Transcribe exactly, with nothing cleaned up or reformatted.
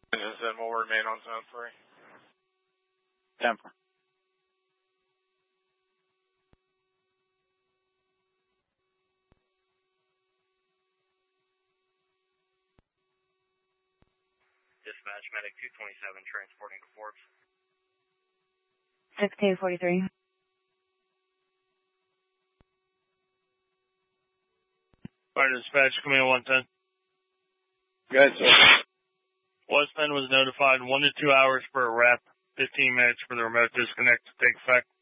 Engine said will remain on zone three. ten four. Dispatch, medic two twenty-seven, transporting to Forbes. six K forty-three. Fire dispatch, Command one ten. Good, sir. West Bend was notified one to two hours for a rep, fifteen minutes for the remote disconnect to take effect.